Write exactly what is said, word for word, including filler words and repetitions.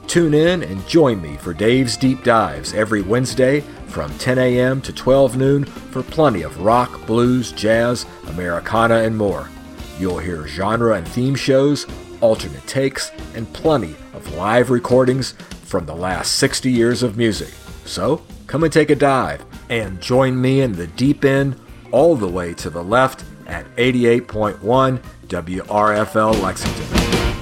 Tune in and join me for Dave's Deep Dives every Wednesday from ten a.m. to twelve noon for plenty of rock, blues, jazz, Americana, and more. You'll hear genre and theme shows, alternate takes, and plenty of live recordings from the last sixty years of music. So, come and take a dive and join me in the deep end all the way to the left at eighty-eight point one W R F L Lexington.